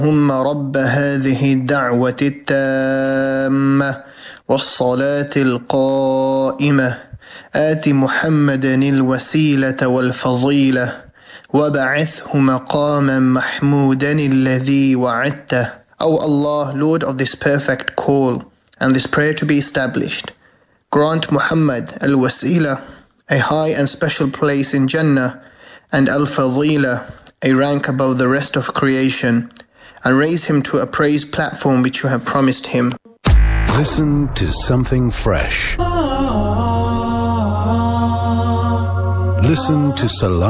اللهم رب هذه الدعوة التامة والصلاة القائمة آت محمدا الوسيلة والفضيلة وبعثه مقاما محمودا الذي وعدته. O Allah, Lord of this perfect call and this prayer to be established, grant Muhammad al-Wasila a high and special place in Jannah and al-Fadila a rank above the rest of creation, and raise him to a praise platform which you have promised him. Listen to something fresh. Listen to Salam.